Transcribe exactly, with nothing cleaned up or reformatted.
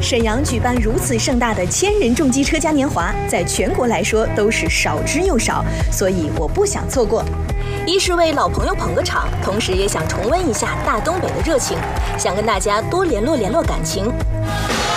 沈阳举办如此盛大的千人重机车嘉年华，在全国来说都是少之又少，所以我不想错过。 一是为老朋友捧个场，同时也想重温一下大东北的热情，想跟大家多联络联络感情。